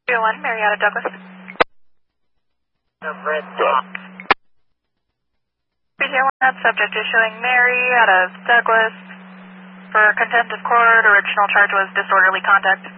301, Marietta Douglas. Red Dot. 301, that subject is showing Mary out of Douglas. For contempt of court, original charge was disorderly conduct.